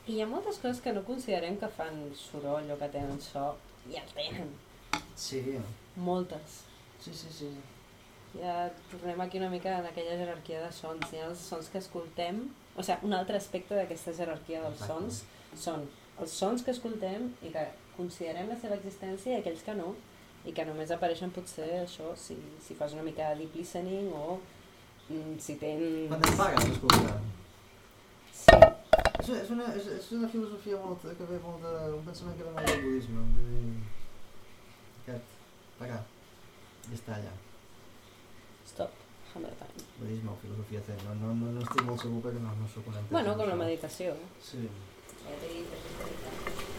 I hi ha moltes coses que no considerem que fan soroll o que tenen so, i el tenen. Sí. Moltes. Sí. Ja tornem aquí una mica en aquella jerarquia de sons. Hi ha els sons que escoltem, o sigui, un altre aspecte d'aquesta jerarquia dels sons són els sons que escoltem i que considerem la seva existència i aquells que no, i que només apareixen potser això si fas una mica de deep listening o si tens... Quan et paguen escoltar. Sí. És una filosofia que ve molt de... un pensament que ve molt del budisme. Aquest, pagar, i estar allà. Stop, hammer time. Budisme o filosofia zen, no estic molt segur perquè no sóc un entès. Bueno, com la meditació. Sí. Ja t'he dit.